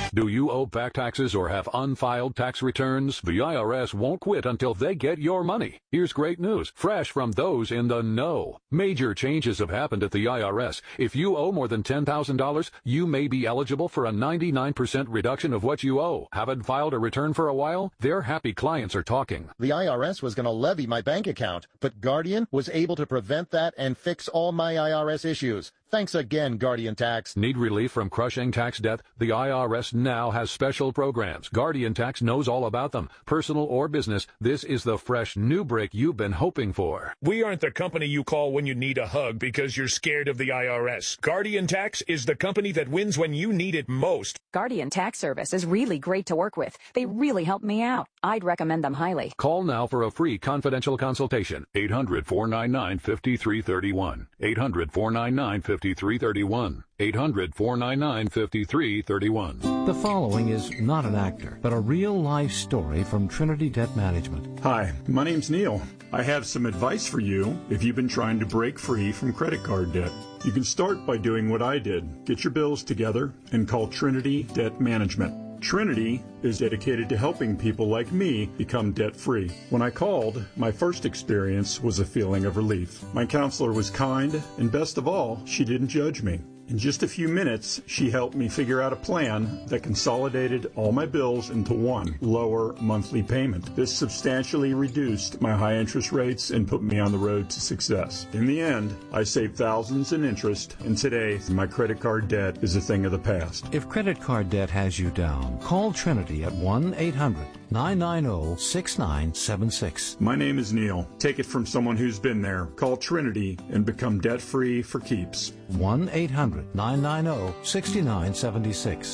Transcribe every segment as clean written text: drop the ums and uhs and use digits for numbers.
Do you owe back taxes or have unfiled tax returns? The IRS won't quit until they get your money. Here's great news, fresh from those in the know. Major changes have happened at the IRS. If you owe more than $10,000, you may be eligible for a 99% reduction of what you owe. Haven't filed a return for a while? Their happy clients are talking. The IRS was going to levy my bank account, but Guardian was able to prevent that and fix all my IRS issues. Thanks again, Guardian Tax. Need relief from crushing tax debt? The IRS now has special programs. Guardian Tax knows all about them. Personal or business, this is the fresh new break you've been hoping for. We aren't the company you call when you need a hug because you're scared of the IRS. Guardian Tax is the company that wins when you need it most. Guardian Tax Service is really great to work with. They really helped me out. I'd recommend them highly. Call now for a free confidential consultation. 800-499-5331. 800-499-5331. 800-499-5331. The following is not an actor, but a real-life story from Trinity Debt Management. Hi, my name's Neil. I have some advice for you if you've been trying to break free from credit card debt. You can start by doing what I did. Get your bills together and call Trinity Debt Management. Trinity is dedicated to helping people like me become debt-free. When I called, my first experience was a feeling of relief. My counselor was kind, and best of all, she didn't judge me. In just a few minutes, she helped me figure out a plan that consolidated all my bills into one lower monthly payment. This substantially reduced my high interest rates and put me on the road to success. In the end, I saved thousands in interest, and today, my credit card debt is a thing of the past. If credit card debt has you down, call Trinity at 1-800-990-6976. My name is Neil. Take it from someone who's been there. Call Trinity and become debt-free for keeps. 1-800-990-6976.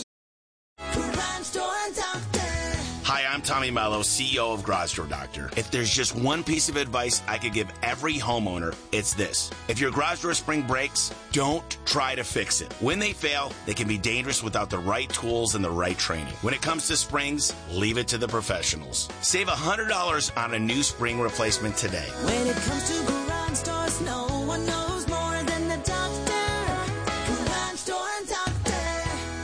Hi, I'm Tommy Mello, CEO of Garage Door Doctor. If there's just one piece of advice I could give every homeowner, it's this. If your garage door spring breaks, don't try to fix it. When they fail, they can be dangerous without the right tools and the right training. When it comes to springs, leave it to the professionals. Save $100 on a new spring replacement today. When it comes to garage doors, no one knows more than the doctor. Garage Door Doctor.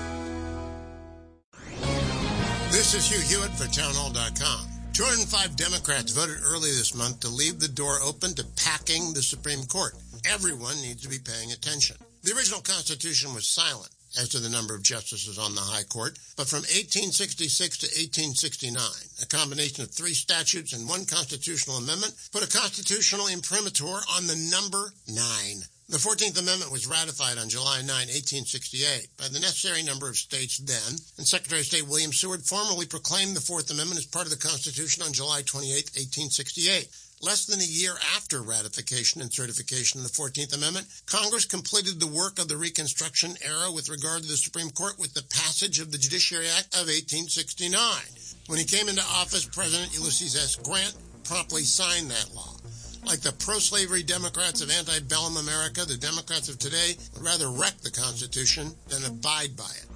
This is Hugh Hewitt for townhall.com. 205 Democrats voted early this month to leave the door open to packing the Supreme Court. Everyone needs to be paying attention. The original Constitution was silent as to the number of justices on the High Court, but from 1866 to 1869, a combination of 3 statutes and 1 constitutional amendment put a constitutional imprimatur on the number 9. The 14th Amendment was ratified on July 9, 1868, by the necessary number of states then, and Secretary of State William Seward formally proclaimed the 4th Amendment as part of the Constitution on July 28, 1868. Less than a year after ratification and certification of the 14th Amendment, Congress completed the work of the Reconstruction era with regard to the Supreme Court with the passage of the Judiciary Act of 1869. When he came into office, President Ulysses S. Grant promptly signed that law. Like the pro-slavery Democrats of antebellum America, the Democrats of today would rather wreck the Constitution than abide by it.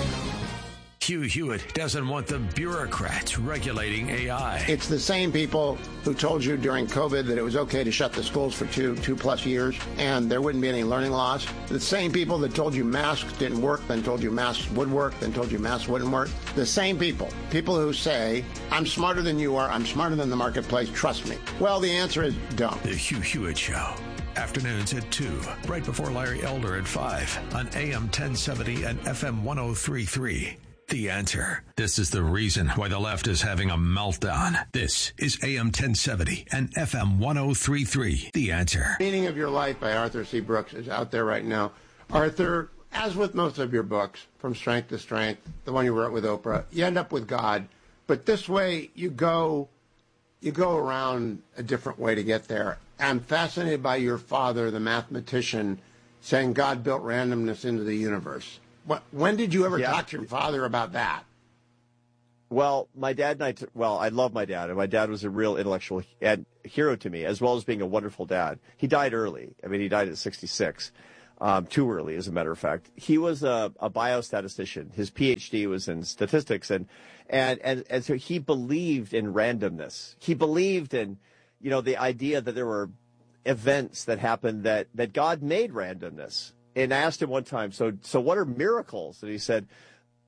Hugh Hewitt doesn't want the bureaucrats regulating AI. It's the same people who told you during COVID that it was okay to shut the schools for two plus years and there wouldn't be any learning loss. The same people that told you masks didn't work, then told you masks would work, then told you masks wouldn't work. The same people who say, I'm smarter than you are, I'm smarter than the marketplace, trust me. Well, the answer is don't. The Hugh Hewitt Show. Afternoons at 2, right before Larry Elder at 5 on AM 1070 and FM 103.3. The Answer. This is the reason why the left is having a meltdown. This is AM 1070 and FM 103.3. The Answer. Meaning of Your Life by Arthur C. Brooks is out there right now. Arthur, as with most of your books, From Strength to Strength, the one you wrote with Oprah, you end up with God. But this way, you go around a different way to get there. I'm fascinated by your father, the mathematician, saying God built randomness into the universe. When did you ever talk to your father about that? Well, my dad and I love my dad, and my dad was a real intellectual hero to me, as well as being a wonderful dad. He died early. I mean, he died at 66, too early, as a matter of fact. He was a biostatistician. His PhD was in statistics, and so he believed in randomness. He believed in, the idea that there were events that happened that God made randomness. And I asked him one time, so what are miracles? And he said,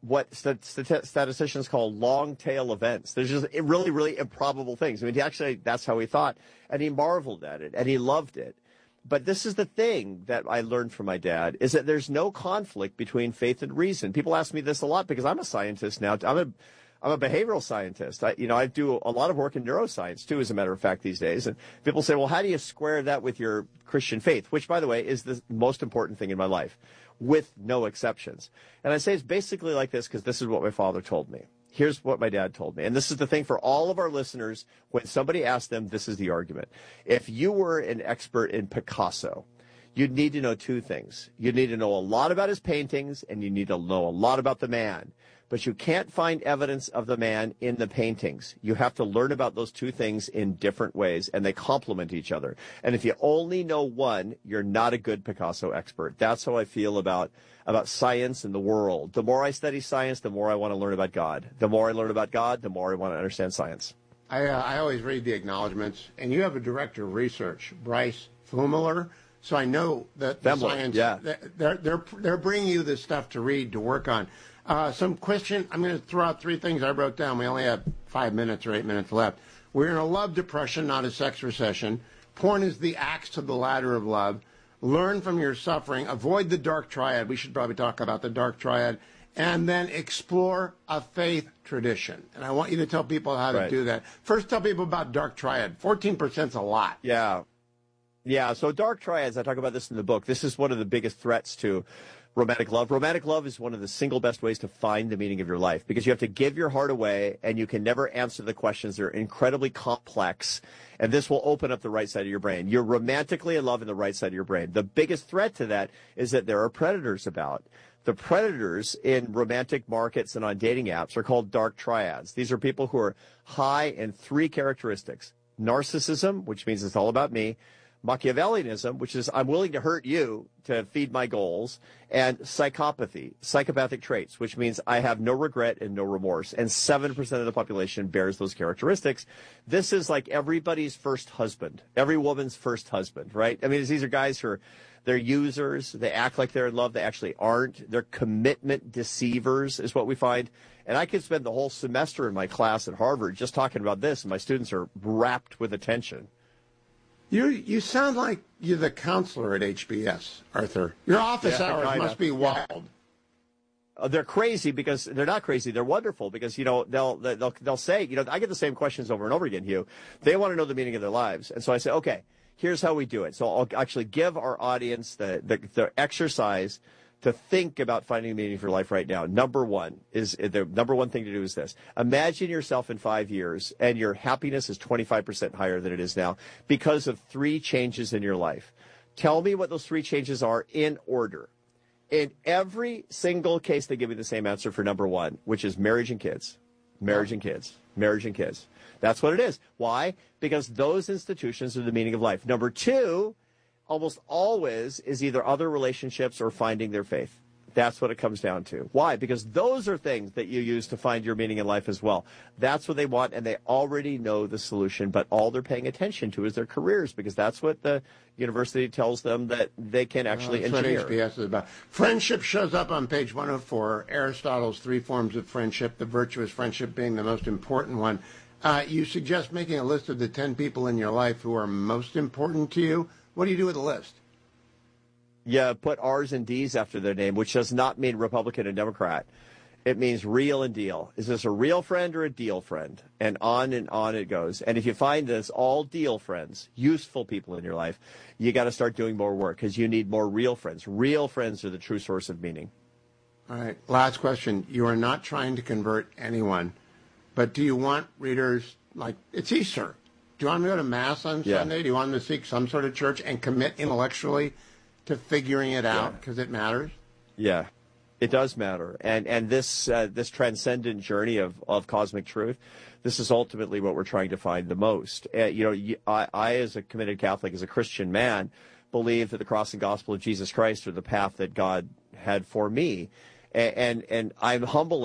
what statisticians call long tail events. There's just really, really improbable things. I mean, that's how he thought, and he marveled at it, and he loved it. But this is the thing that I learned from my dad, is that there's no conflict between faith and reason. People ask me this a lot because I'm a scientist now. I'm a behavioral scientist. I do a lot of work in neuroscience, too, as a matter of fact, these days. And people say, well, how do you square that with your Christian faith? Which, by the way, is the most important thing in my life, with no exceptions. And I say it's basically like this because this is what my father told me. Here's what my dad told me. And this is the thing for all of our listeners. When somebody asks them, this is the argument. If you were an expert in Picasso, you'd need to know two things. You'd need to know a lot about his paintings, and you need to know a lot about the man. But you can't find evidence of the man in the paintings. You have to learn about those two things in different ways, and they complement each other. And if you only know one, you're not a good Picasso expert. That's how I feel about science and the world. The more I study science, the more I want to learn about God. The more I learn about God, the more I want to understand science. I always read the acknowledgments, and you have a director of research, Bryce Fumler. So I know that the science, yeah. they're bringing you this stuff to read, to work on. Some question, I'm going to throw out three things I wrote down. We only have 5 minutes or 8 minutes left. We're in a love depression, not a sex recession. Porn is the axe to the ladder of love. Learn from your suffering. Avoid the dark triad. We should probably talk about the dark triad. And then explore a faith tradition. And I want you to tell people how to do that. First, tell people about dark triad. 14% is a lot. Yeah. Yeah, so dark triads, I talk about this in the book. This is one of the biggest threats to romantic love. Romantic love is one of the single best ways to find the meaning of your life, because you have to give your heart away, and you can never answer the questions. They're incredibly complex, and this will open up the right side of your brain. You're romantically in love in the right side of your brain. The biggest threat to that is that there are predators about. The predators in romantic markets and on dating apps are called dark triads. These are people who are high in three characteristics: narcissism, which means it's all about me; Machiavellianism, which is I'm willing to hurt you to feed my goals; and psychopathy, psychopathic traits, which means I have no regret and no remorse. And 7% of the population bears those characteristics. This is like everybody's first husband, every woman's first husband, right? I mean, these are guys who are, they're users. They act like they're in love. They actually aren't. They're commitment deceivers is what we find. And I could spend the whole semester in my class at Harvard just talking about this, and my students are rapt with attention. You sound like you're the counselor at HBS, Arthur. Your office hours must be wild. They're crazy because they're not crazy. They're wonderful because, they'll say, I get the same questions over and over again, Hugh. They want to know the meaning of their lives. And so I say, okay, here's how we do it. So I'll actually give our audience the exercise to think about finding meaning for life right now. The number one thing to do is this. Imagine yourself in 5 years, and your happiness is 25% higher than it is now because of 3 changes in your life. Tell me what those 3 changes are in order. In every single case, they give you the same answer for number 1, which is marriage and kids. Marriage and kids. Marriage and kids. That's what it is. Why? Because those institutions are the meaning of life. Number 2, almost always, is either other relationships or finding their faith. That's what it comes down to. Why? Because those are things that you use to find your meaning in life as well. That's what they want, and they already know the solution, but all they're paying attention to is their careers, because that's what the university tells them that they can actually engineer. That's what HBS is about. Friendship shows up on page 104, Aristotle's 3 forms of friendship, the virtuous friendship being the most important one. You suggest making a list of the 10 people in your life who are most important to you. What do you do with the list? Yeah, put R's and D's after their name, which does not mean Republican and Democrat. It means real and deal. Is this a real friend or a deal friend? And on it goes. And if you find this all deal friends, useful people in your life, you got to start doing more work because you need more real friends. Real friends are the true source of meaning. All right. Last question. You are not trying to convert anyone, but do you want readers, like, it's Easter. Do you want them to go to Mass on Sunday? Do you want them to seek some sort of church and commit intellectually to figuring it out because it matters? Yeah, it does matter. And this transcendent journey of cosmic truth, this is ultimately what we're trying to find the most. I, as a committed Catholic, as a Christian man, believe that the cross and gospel of Jesus Christ are the path that God had for me. And I'm humble